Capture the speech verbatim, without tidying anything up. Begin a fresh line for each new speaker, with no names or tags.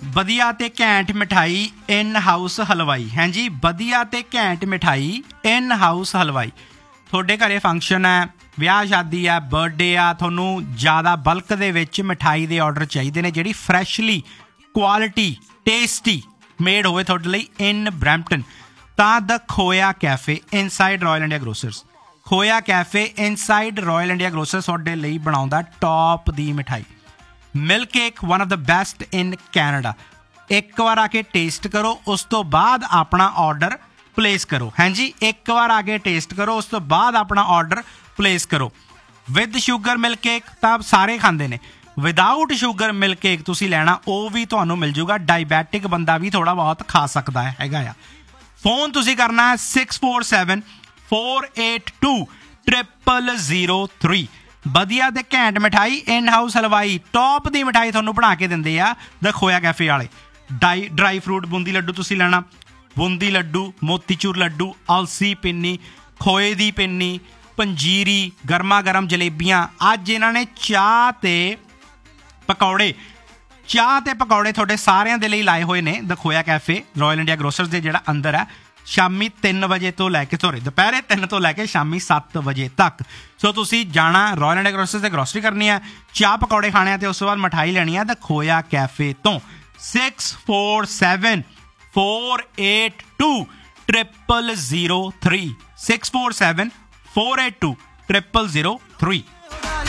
ਵਧੀਆ ਤੇ ਘੈਂਟ ਮਿਠਾਈ ਇਨ ਹਾਊਸ ਹਲਵਾਈ। ਹੈਂ ਜੀ, ਵਧੀਆ ਤੇ ਘੈਂਟ ਮਿਠਾਈ ਇਨ ਹਾਊਸ ਹਲਵਾਈ। ਤੁਹਾਡੇ ਘਰੇ ਫੰਕਸ਼ਨ ਹੈ, ਵਿਆਹ ਸ਼ਾਦੀ ਹੈ, ਬਰਥਡੇ ਆ, ਤੁਹਾਨੂੰ ਜ਼ਿਆਦਾ ਬਲਕ ਦੇ ਵਿੱਚ ਮਿਠਾਈ ਦੇ ਆਰਡਰ ਚਾਹੀਦੇ ਨੇ ਜਿਹੜੀ ਫਰੈਸ਼ਲੀ ਕੁਆਲਿਟੀ ਟੇਸਟੀ ਮੇਡ ਹੋਵੇ ਤੁਹਾਡੇ ਲਈ ਇਨ ਬਰੈਂਪਟਨ, ਤਾਂ ਦ ਖੋਇਆ ਕੈਫੇ ਇਨਸਾਈਡ ਰਾਇਲ ਇੰਡੀਆ ਗਰੋਸਰਸ। ਖੋਇਆ ਕੈਫੇ ਇਨਸਾਈਡ ਰਾਇਲ ਇੰਡੀਆ ਗਰੋਸਰਸ ਤੁਹਾਡੇ ਲਈ ਬਣਾਉਂਦਾ ਟੌਪ ਦੀ ਮਿਠਾਈ। Milk cake one of the best in Canada. ਇੱਕ ਵਾਰ ਆ ਕੇ ਟੇਸਟ ਕਰੋ, ਉਸ ਤੋਂ ਬਾਅਦ ਆਪਣਾ ਆਰਡਰ ਪਲੇਸ ਕਰੋ। ਹਾਂਜੀ, ਇੱਕ ਵਾਰ ਆ ਕੇ ਟੇਸਟ ਕਰੋ, ਉਸ ਤੋਂ ਬਾਅਦ ਆਪਣਾ ਆਰਡਰ ਪਲੇਸ ਕਰੋ। ਵਿਦ ਸ਼ੂਗਰ ਮਿਲਕ ਕੇਕ ਤਾਂ ਸਾਰੇ ਖਾਂਦੇ ਨੇ, ਵਿਦਾਊਟ ਸ਼ੂਗਰ ਮਿਲਕ ਕੇਕ ਤੁਸੀਂ ਲੈਣਾ ਉਹ ਵੀ ਤੁਹਾਨੂੰ ਮਿਲ ਜੂਗਾ। ਡਾਇਬੈਟਿਕ ਬੰਦਾ ਵੀ ਥੋੜ੍ਹਾ ਬਹੁਤ ਖਾ ਸਕਦਾ ਹੈ ਹੈਗਾ ਆ। ਫੋਨ ਤੁਸੀਂ ਕਰਨਾ ਹੈ six four seven four eight two triple zero three. ਵਧੀਆ ਤੇ ਘੈਂਟ ਮਿਠਾਈ ਇਨ ਹਾਊਸ ਹਲਵਾਈ, ਟੌਪ ਦੀ ਮਿਠਾਈ ਤੁਹਾਨੂੰ ਬਣਾ ਕੇ ਦਿੰਦੇ ਆ ਦ ਖੋਇਆ ਕੈਫੇ ਵਾਲੇ। ਡਾਈ ਡਰਾਈ ਫਰੂਟ ਬੂੰਦੀ ਲੱਡੂ ਤੁਸੀਂ ਲੈਣਾ, ਬੂੰਦੀ ਲੱਡੂ, ਮੋਤੀਚੂਰ ਲੱਡੂ, ਅਲਸੀ ਪਿੰਨੀ, ਖੋਏ ਦੀ ਪਿੰਨੀ, ਪੰਜੀਰੀ, ਗਰਮਾ ਗਰਮ ਜਲੇਬੀਆਂ। ਅੱਜ ਇਹਨਾਂ ਨੇ ਚਾਹ ਤੇ ਪਕੌੜੇ ਚਾਹ ਤੇ ਪਕੌੜੇ ਤੁਹਾਡੇ ਸਾਰਿਆਂ ਦੇ ਲਈ ਲਾਏ ਹੋਏ ਨੇ ਦ ਖੋਇਆ ਕੈਫੇ ਰਾਇਲ ਇੰਡੀਆ ਗਰੋਸਰਸ ਦੇ ਜਿਹੜਾ ਅੰਦਰ ਹੈ। ਸ਼ਾਮੀ ਤਿੰਨ ਵਜੇ ਤੋਂ ਲੈ ਕੇ ਸੋਰੀ ਦੁਪਹਿਰੇ ਤਿੰਨ ਤੋਂ ਲੈ ਕੇ ਸ਼ਾਮੀ ਸੱਤ ਵਜੇ ਤੱਕ। ਸੋ ਤੁਸੀਂ ਜਾਣਾ ਰਾਇਲ ਇੰਡੀਆ ਗਰੋਸਰਸ 'ਤੇ ਗਰੋਸਰੀ ਕਰਨੀ ਹੈ, ਚਾਹ ਪਕੌੜੇ ਖਾਣੇ ਆ, ਅਤੇ ਉਸ ਤੋਂ ਬਾਅਦ ਮਿਠਾਈ ਲੈਣੀ ਹੈ ਦ ਖੋਇਆ ਕੈਫੇ ਤੋਂ। Six four seven four eight two triple zero three six four seven four eight two triple zero three.